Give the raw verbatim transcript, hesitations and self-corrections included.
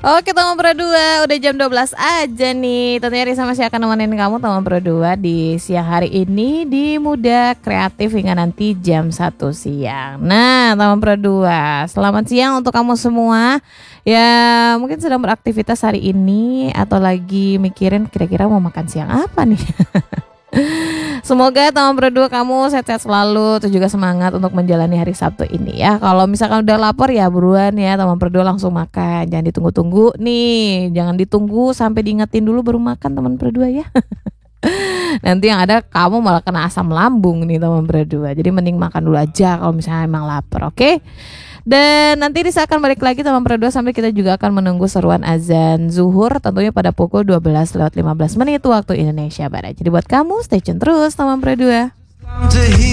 Oke teman Pro dua, udah jam dua belas aja nih. Tentunya Risa masih akan nemenin kamu teman Pro dua di siang hari ini di Muda Kreatif hingga nanti jam satu siang. Nah teman Pro dua, selamat siang untuk kamu semua. Ya mungkin sedang beraktivitas hari ini atau lagi mikirin kira-kira mau makan siang apa nih. Semoga teman Pro dua kamu sehat-sehat selalu, terus juga semangat untuk menjalani hari Sabtu ini ya. Kalau misalkan udah lapar ya buruan ya teman Pro dua langsung makan. Jangan ditunggu-tunggu nih, jangan ditunggu sampai diingetin dulu baru makan teman Pro dua ya. Nanti yang ada kamu malah kena asam lambung nih teman Pro dua. Jadi mending makan dulu aja kalau misalnya emang lapar, oke? Okay? Dan nanti Risa akan balik lagi teman Pro dua sampai kita juga akan menunggu seruan azan zuhur tentunya pada pukul dua belas lewat lima belas menit waktu Indonesia Barat. Jadi buat kamu stay tune terus teman Pro dua.